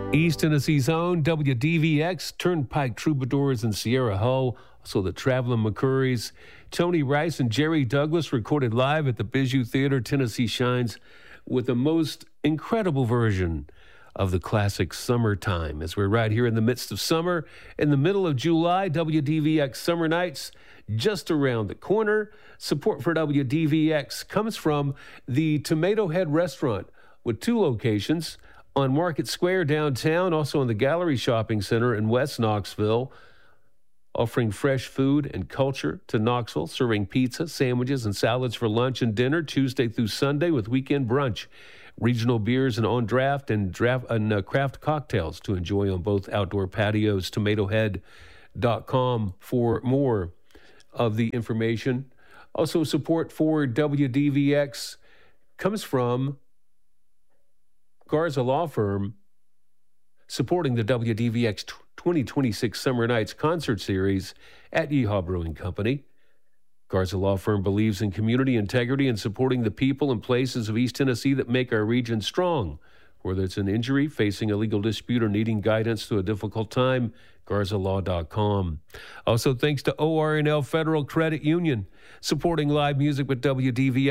East Tennessee's own WDVX, Turnpike Troubadours in Sierra Hull, also the Traveling McCurries. Tony Rice and Jerry Douglas recorded live at the Bijou Theater. Tennessee shines with the most incredible version of the classic Summertime. As we're right here in the midst of summer, in the middle of July, WDVX Summer Nights just around the corner. Support for WDVX comes from the Tomato Head Restaurant with 2 locations on Market Square downtown, also in the Gallery Shopping Center in West Knoxville, offering fresh food and culture to Knoxville, serving pizza, sandwiches, and salads for lunch and dinner Tuesday through Sunday with weekend brunch. Regional beers and on draft and craft cocktails to enjoy on both outdoor patios. TomatoHead.com for more of the information. Also, support for WDVX comes from Garza Law Firm, supporting the WDVX 2026 Summer Nights Concert Series at Yeehaw Brewing Company. Garza Law Firm believes in community integrity and supporting the people and places of East Tennessee that make our region strong. Whether it's an injury, facing a legal dispute, or needing guidance through a difficult time, GarzaLaw.com. Also, thanks to ORNL Federal Credit Union, supporting live music with WDVX.